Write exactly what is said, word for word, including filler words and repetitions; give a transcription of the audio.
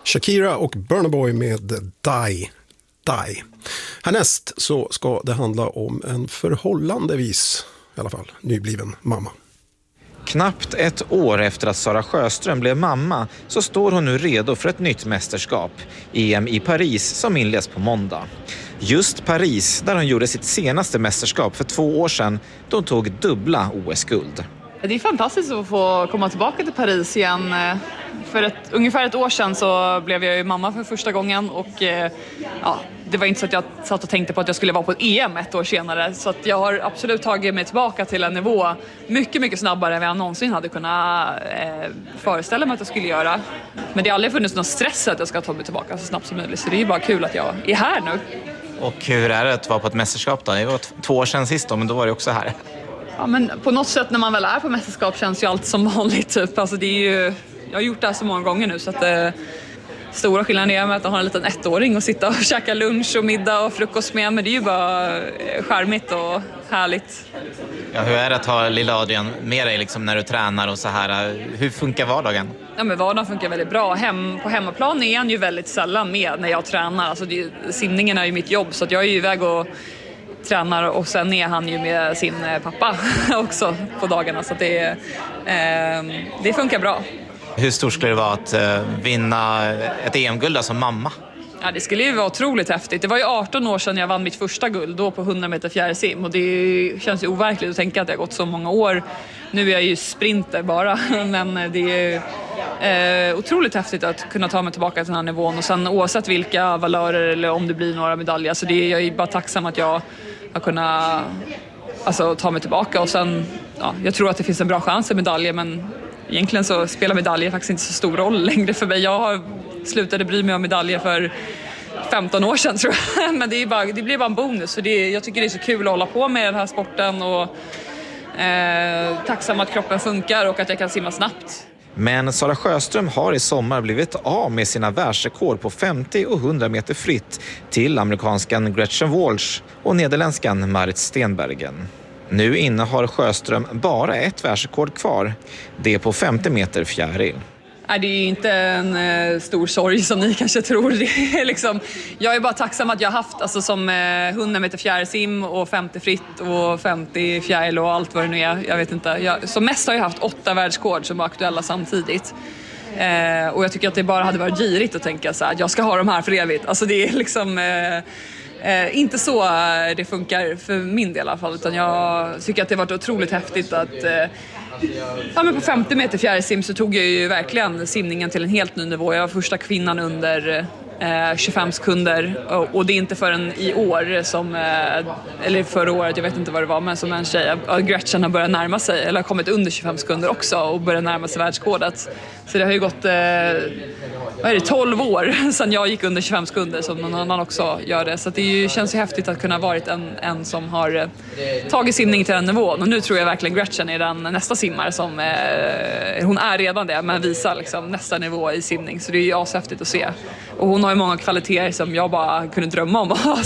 Shakira och Burna Boy med Die, Die. Härnäst så ska det handla om en förhållandevis, i alla fall, nybliven mamma. Knappt ett år efter att Sara Sjöström blev mamma så står hon nu redo för ett nytt mästerskap. E M i Paris som inleds på måndag. Just Paris, där hon gjorde sitt senaste mästerskap för två år sedan, då hon tog dubbla O S-guld. Det är fantastiskt att få komma tillbaka till Paris igen. För ett, ungefär ett år sedan så blev jag ju mamma för första gången och ja, det var inte så att jag satt och tänkte på att jag skulle vara på ett E M ett år senare. Så att jag har absolut tagit mig tillbaka till en nivå mycket, mycket snabbare än vad jag någonsin hade kunnat eh, föreställa mig att jag skulle göra. Men det har aldrig funnits någon stress att jag ska ta mig tillbaka så snabbt som möjligt. Så det är ju bara kul att jag är här nu. Och hur är det att vara på ett mästerskap då? Det var två år sedan sist då, men då var det också här. Ja, men på något sätt när man väl är på mästerskap känns ju allt som vanligt typ. Alltså det är ju, jag har gjort det här så många gånger nu så att det, stora skillnaden är med att ha en liten ettåring och sitta och käka lunch och middag och frukost med. Men det är ju bara charmigt och härligt. Ja, hur är det att ha lilla Adrian med dig liksom när du tränar och så här? Hur funkar vardagen? Ja, men vardagen funkar väldigt bra. Hem, på hemmaplan är han ju väldigt sällan med när jag tränar. Alltså det, simningen är ju mitt jobb så att jag är ju iväg och tränar och sen är han ju med sin pappa också på dagarna så att det, eh, det funkar bra. Hur stort skulle det vara att eh, vinna ett E M-guld som mamma? Ja, det skulle ju vara otroligt häftigt. Det var ju arton år sedan jag vann mitt första guld då på hundra meter fjärilsim och det känns ju overkligt att tänka att det har gått så många år. Nu är jag ju sprinter bara men det är eh, otroligt häftigt att kunna ta mig tillbaka till den här nivån och sen oavsett vilka valörer eller om det blir några medaljer så det är jag är bara tacksam att jag har kunnat alltså, ta mig tillbaka och sen ja, jag tror att det finns en bra chans i medaljer men egentligen så spelar medaljer faktiskt inte så stor roll längre för mig. Jag har slutade bry mig om medaljer för femton år sedan tror jag. Men det, är bara, det blir bara en bonus. För det är, jag tycker det är så kul att hålla på med den här sporten och eh, tacksam att kroppen funkar och att jag kan simma snabbt. Men Sara Sjöström har i sommar blivit av med sina världsrekord på femtio och hundra meter fritt till amerikanskan Gretchen Walsh och nederländskan Marit Stenbergen. Nu innehar Sjöström bara ett världsrekord kvar. Det är på femtio meter fjäril. Nej, det är ju inte en eh, stor sorg som ni kanske tror. Det är liksom, jag är bara tacksam att jag har haft alltså, som eh, hundra meter fjärilsim och femtio fritt och femtio fjäril och allt vad det nu är. Jag vet inte. Jag, som mest har jag haft åtta världsrekord som var aktuella samtidigt. Eh, och jag tycker att det bara hade varit girigt att tänka så här, att jag ska ha de här för evigt. Alltså det är liksom... Eh, Eh, inte så det funkar för min del i alla fall utan jag tycker att det har varit otroligt häftigt att eh, ja, men på femtio meter fjärilsim så tog jag ju verkligen simningen till en helt ny nivå. Jag var första kvinnan under eh, tjugofem sekunder och, och det är inte förrän i år som eh, eller förra året, jag vet inte vad det var men som en tjej, Gretchen har börjat närma sig eller har kommit under tjugofem sekunder också och börjat närma sig världsrekordet. Så det har ju gått eh, vad är det, tolv år sedan jag gick under tjugofem sekunder som någon annan också gör det. Så det är ju, känns ju häftigt att kunna ha varit en, en som har eh, tagit simning till den nivån. Och nu tror jag verkligen Gretchen är den nästa simmare som, eh, hon är redan det, men visar liksom nästa nivå i simning. Så det är ju ashäftigt att se. Och hon har ju många kvaliteter som jag bara kunde drömma om att ha